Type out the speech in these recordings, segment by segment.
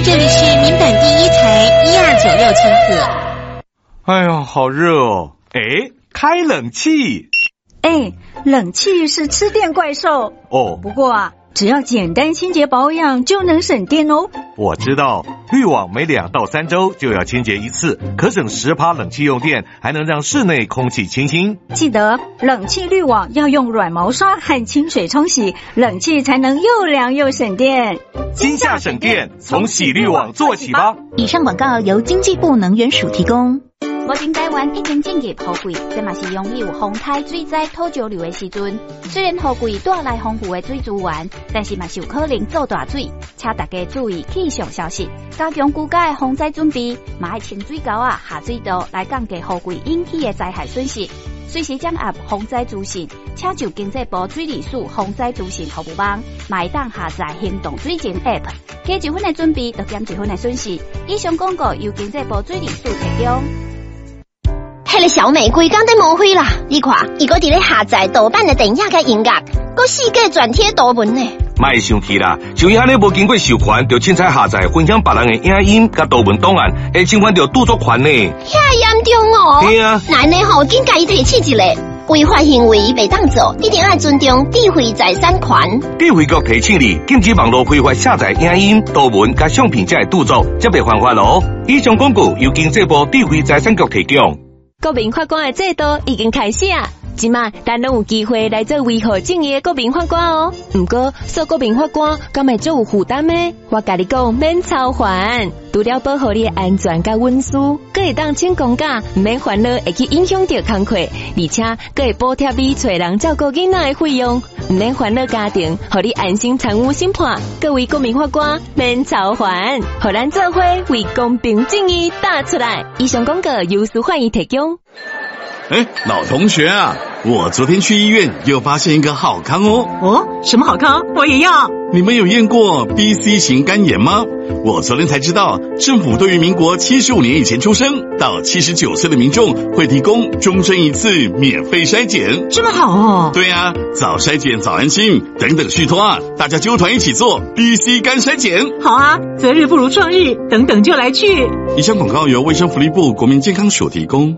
这里是民本第一台1296千赫。 哎呀，好热哦！哎，开冷气。 哎，冷气是吃电怪兽哦。 不过啊，只要简单清洁保养就能省电哦。 我知道，滤网每2到3周就要清洁一次，可省10%冷气用电，还能让室内空气清新。 记得冷气滤网要用软毛刷和清水冲洗，冷气才能又凉又省电。 今夏省电，从洗滤网做起吧。 以上广告由经济部能源署提供。 目前台湾已经进入雨季，这嘛是拥有风台水灾土石流的时阵。虽然雨季带来丰富的水资源，但是嘛是有可能造大水，请大家注意气象消息，加强居家的防灾准备，嘛要清水沟啊、下水道来降低雨季引起的灾害损失。随时掌握防灾资讯，请就经济部水利署防灾资讯服务网，嘛会当下载行动水情 App， 加1分的准备，就减1分的损失。以上广告由经济部水利署提供。 迄个小美规工在误会啦！你看，伊搁伫咧下载盗版的电影甲音乐，搁四界转贴图文呢。 莫生气啦，像伊安尼无经过授权，就凊彩下载分享别人的影音甲图文档案，会侵犯到著作权呢。 遐严重哦！ 对啊， 那呢吼，紧甲伊提起一个违法行为袂当做，一定要尊重智慧财产权。 智慧局提醒你，禁止网络非法下载影音、图文甲相片才会著作，则袂犯法咯。以上广告由经济部智慧财产局提供。 国民法官的制度已经开始啊！即马咱拢有机会来做维护正义的国民法官哦。不过做国民法官敢会做有负担呢？我甲你讲，免操烦，除了保护你的安全甲隐私，佫会当请公假，唔免烦恼会去影响到工课，而且佫会补贴你找人照顾囡仔的费用，唔免烦恼家庭，互你安心参与审判。各位国民法官免操烦，互咱做伙为公平正义打出来。以上广告由司法院提供。 老同学啊，我昨天去医院又发现一个好康哦。 哦，什么好康？我也要。 你们有验过 BC 型肝炎吗？我昨天才知道，政府对于民国75年以前出生到79岁的民众会提供终身一次免费筛检。 这么好哦。 对啊，早筛检早安心，等等续托啊，大家揪团一起做 BC 肝筛检。 好啊，择日不如撞日，等等就来去。 以上广告由卫生福利部国民健康署提供。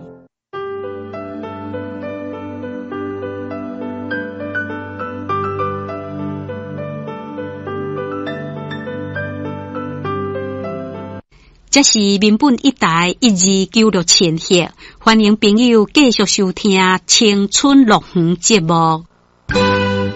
这是民本一台1296千赫，欢迎朋友继续收听青春乐园节目。